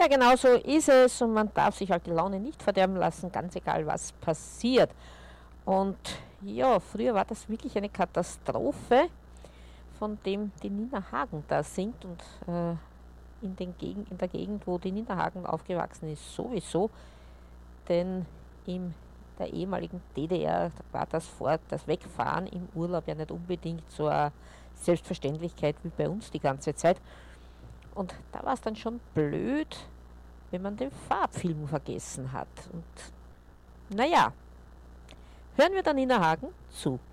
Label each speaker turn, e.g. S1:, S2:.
S1: Ja, genau so ist es und man darf sich halt die Laune nicht verderben lassen, ganz egal was passiert. Und ja, früher war das wirklich eine Katastrophe, von dem die Nina Hagen da singt und in der Gegend, wo die Nina Hagen aufgewachsen ist, sowieso, denn in der ehemaligen DDR war das Wegfahren im Urlaub ja nicht unbedingt so eine Selbstverständlichkeit wie bei uns die ganze Zeit. Und da war es dann schon blöd, wenn man den Farbfilm vergessen hat. Und naja, hören wir dann Nina Hagen zu.